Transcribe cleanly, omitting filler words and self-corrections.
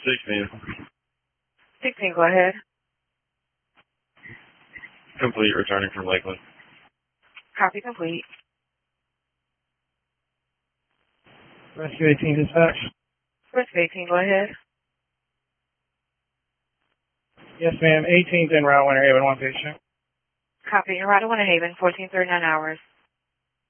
16. 16, go ahead. Complete, returning from Lakeland. Copy complete. Rescue 18 dispatch. Rescue 18, go ahead. Yes, ma'am. 18's en route, Winter Haven, one patient. Copy, en route to Winter Haven, 1439 hours.